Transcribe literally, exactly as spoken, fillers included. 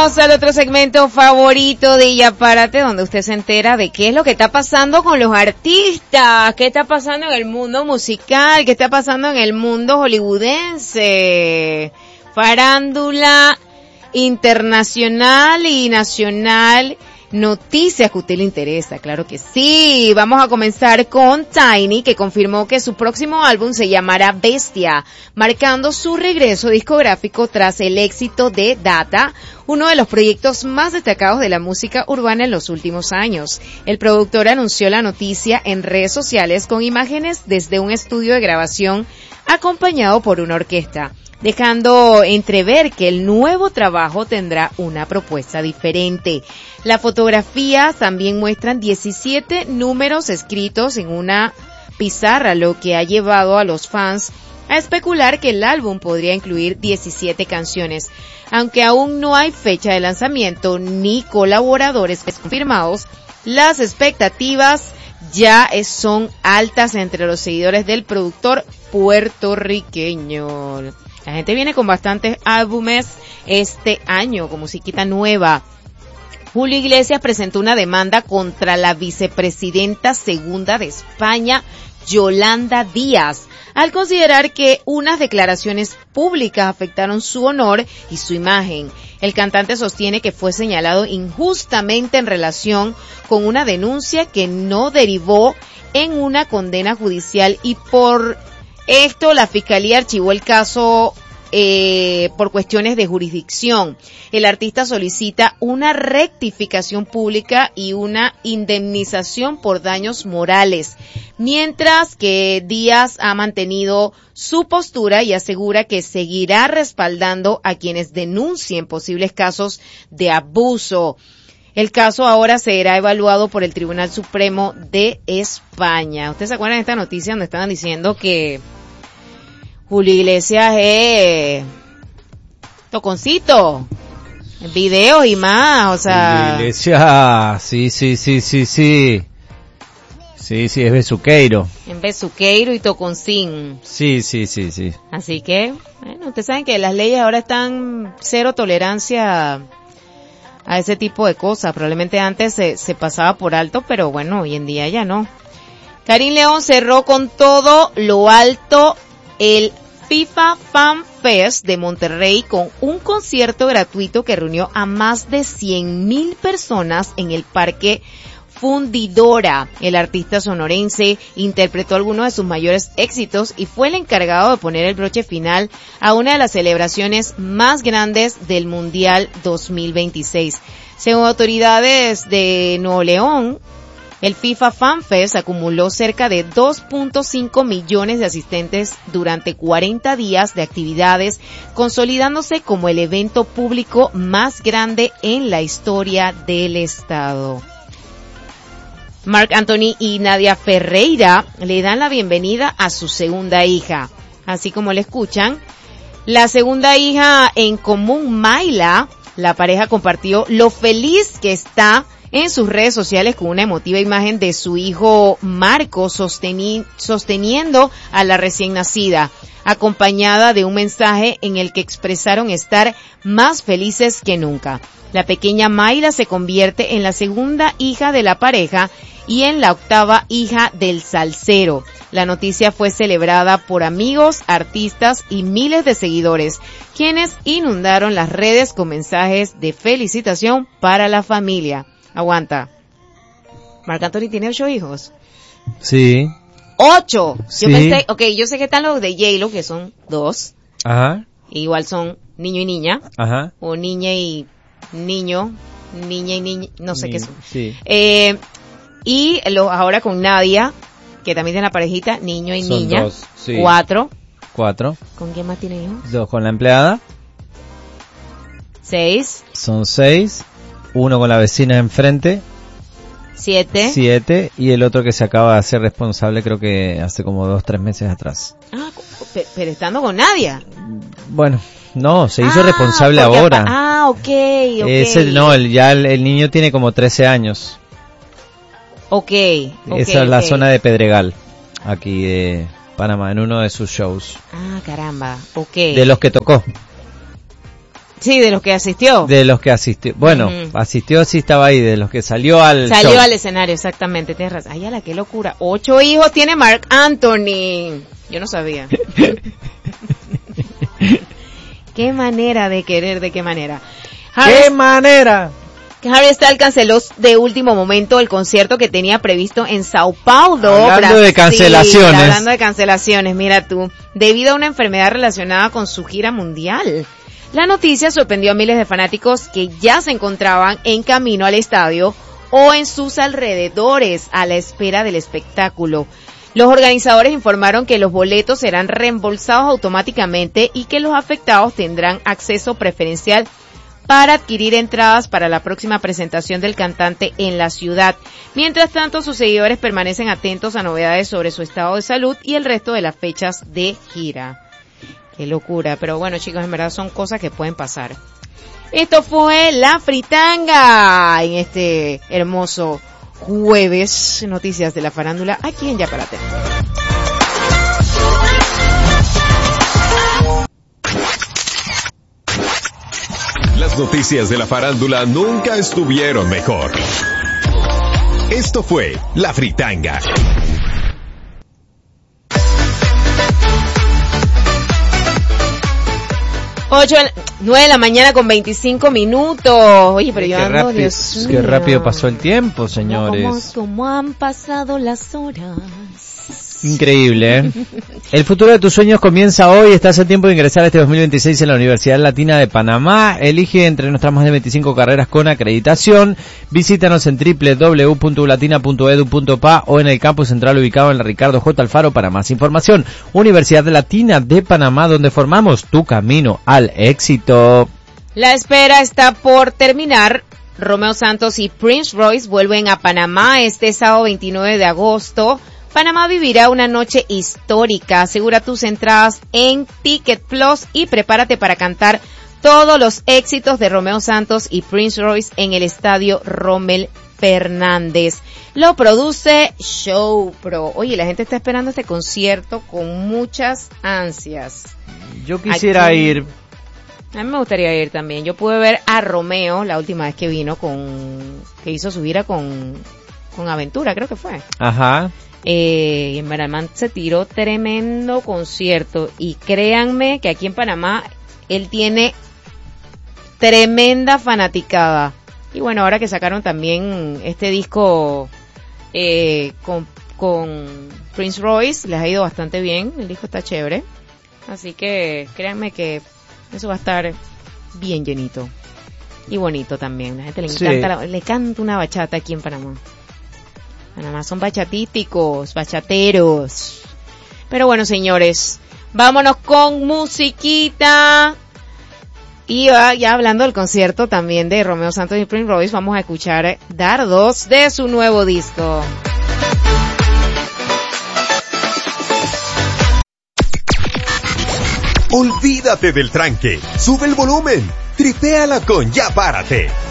Bienvenidos al otro segmento favorito de Ya Párate, donde usted se entera de qué es lo que está pasando con los artistas, qué está pasando en el mundo musical, qué está pasando en el mundo hollywoodense, farándula internacional y nacional, noticias que a usted le interesa, claro que sí. Vamos a comenzar con Tiny, que confirmó que su próximo álbum se llamará Bestia, marcando su regreso discográfico tras el éxito de Data, uno de los proyectos más destacados de la música urbana en los últimos años. El productor anunció la noticia en redes sociales con imágenes desde un estudio de grabación acompañado por una orquesta, dejando entrever que el nuevo trabajo tendrá una propuesta diferente. Las fotografías también muestran diecisiete números escritos en una pizarra, lo que ha llevado a los fans a especular que el álbum podría incluir diecisiete canciones. Aunque aún no hay fecha de lanzamiento ni colaboradores confirmados, las expectativas ya son altas entre los seguidores del productor puertorriqueño. La gente viene con bastantes álbumes este año, con musiquita nueva. Julio Iglesias presentó una demanda contra la vicepresidenta segunda de España, Yolanda Díaz, al considerar que unas declaraciones públicas afectaron su honor y su imagen. El cantante sostiene que fue señalado injustamente en relación con una denuncia que no derivó en una condena judicial y por esto la Fiscalía archivó el caso eh, por cuestiones de jurisdicción. El artista solicita una rectificación pública y una indemnización por daños morales, mientras que Díaz ha mantenido su postura y asegura que seguirá respaldando a quienes denuncien posibles casos de abuso. El caso ahora será evaluado por el Tribunal Supremo de España. ¿Ustedes se acuerdan de esta noticia donde estaban diciendo que Julio Iglesias es toconcito, videos y más, o sea... Julio Iglesias, sí, sí, sí, sí, sí. Sí, sí, es besuqueiro. En besuqueiro y toconcín. Sí, sí, sí, sí. Así que, bueno, ustedes saben que las leyes ahora están cero tolerancia a ese tipo de cosas. Probablemente antes se, se pasaba por alto, pero bueno, hoy en día ya no. Karim León cerró con todo lo alto el FIFA Fan Fest de Monterrey con un concierto gratuito que reunió a más de cien mil personas en el Parque Fundidora. El artista sonorense interpretó algunos de sus mayores éxitos y fue el encargado de poner el broche final a una de las celebraciones más grandes del Mundial dos mil veintiséis. Según autoridades de Nuevo León, el FIFA Fan Fest acumuló cerca de dos punto cinco millones de asistentes durante cuarenta días de actividades, consolidándose como el evento público más grande en la historia del estado. Marc Anthony y Nadia Ferreira le dan la bienvenida a su segunda hija. Así como le escuchan, la segunda hija en común, Mayla, la pareja compartió lo feliz que está en sus redes sociales con una emotiva imagen de su hijo Marco sosteni- sosteniendo a la recién nacida, acompañada de un mensaje en el que expresaron estar más felices que nunca. La pequeña Mayra se convierte en la segunda hija de la pareja y en la octava hija del salsero. La noticia fue celebrada por amigos, artistas y miles de seguidores, quienes inundaron las redes con mensajes de felicitación para la familia. Aguanta. Marc Anthony tiene ocho hijos. Sí. ¡Ocho! Sí. Yo pensé, ok, yo sé que están los de J-Lo, que son dos. Ajá. Igual son niño y niña. Ajá. O niña y niño. Niña y niña, no sé Ni, qué son. Sí. Eh, y los, ahora con Nadia, que también tiene la parejita, niño y Son niña. dos, sí. Cuatro. Cuatro. ¿Con quién más tiene hijos? Dos con la empleada. Seis. Son seis. Uno con la vecina enfrente. Siete. Siete. Y el otro que se acaba de hacer responsable creo que hace como dos, tres meses atrás. Ah, pe- pero estando con Nadia. Bueno, no, se hizo Ah, responsable porque ahora. apa- Ah, ok, ok. Ese, no, el, ya el, el niño tiene como trece años. Ok, ok. Esa es la ok. zona de Pedregal, aquí de Panamá, en uno de sus shows. Ah, caramba, ok. De los que tocó. Sí, de los que asistió. De los que asistió. Bueno, uh-huh. asistió sí estaba ahí, de los que salió al Salió show. al escenario, exactamente, tienes razón. Ay, a la qué locura. Ocho hijos tiene Marc Anthony. Yo no sabía. Qué manera de querer, de qué manera. Harry, ¿qué manera? Harry Styles canceló de último momento el concierto que tenía previsto en Sao Paulo, hablando Brasil. de cancelaciones. Hablando de cancelaciones, mira tú, debido a una enfermedad relacionada con su gira mundial. La noticia sorprendió a miles de fanáticos que ya se encontraban en camino al estadio o en sus alrededores a la espera del espectáculo. Los organizadores informaron que los boletos serán reembolsados automáticamente y que los afectados tendrán acceso preferencial para adquirir entradas para la próxima presentación del cantante en la ciudad. Mientras tanto, sus seguidores permanecen atentos a novedades sobre su estado de salud y el resto de las fechas de gira. Qué locura, pero bueno, chicos, en verdad son cosas que pueden pasar. Esto fue La Fritanga en este hermoso jueves, noticias de la farándula aquí en Ya Párate. Las noticias de la farándula nunca estuvieron mejor. Esto fue La Fritanga. Ocho, nueve de la mañana con veinticinco minutos. Oye, pero yo qué ando, rápido, Dios qué mío. rápido pasó el tiempo, señores. ¿Cómo, cómo han pasado las horas? Increíble, ¿eh? El futuro de tus sueños comienza hoy. Estás a tiempo de ingresar este dos mil veintiséis en la Universidad Latina de Panamá. Elige entre nuestras más de veinticinco carreras con acreditación. Visítanos en doble u doble u doble u punto latina punto edu punto pa o en el campus central ubicado en la Ricardo J. Alfaro para más información. Universidad Latina de Panamá, donde formamos tu camino al éxito. La espera está por terminar. Romeo Santos y Prince Royce vuelven a Panamá este sábado veintinueve de agosto. Panamá vivirá una noche histórica. Asegura tus entradas en Ticket Plus y prepárate para cantar todos los éxitos de Romeo Santos y Prince Royce en el estadio Rommel Fernández. Lo produce Showpro. Oye, la gente está esperando este concierto con muchas ansias. Yo quisiera Aquí, ir. A mí me gustaría ir también. Yo pude ver a Romeo la última vez que vino con, que hizo su gira con, con Aventura, creo que fue. Ajá. Eh, y en Panamá se tiró tremendo concierto y créanme que aquí en Panamá él tiene tremenda fanaticada. Y bueno, ahora que sacaron también este disco eh, con, con Prince Royce, les ha ido bastante bien, el disco está chévere, así que créanme que eso va a estar bien llenito y bonito también. La gente le encanta, sí. la, le canta una bachata aquí en Panamá. Panamá son bachatíticos, bachateros. Pero bueno, señores, vámonos con musiquita. Y ya, ya hablando del concierto también de Romeo Santos y Prince Royce, vamos a escuchar Dardos de su nuevo disco. Olvídate del tranque, sube el volumen, tripéala con Ya Párate.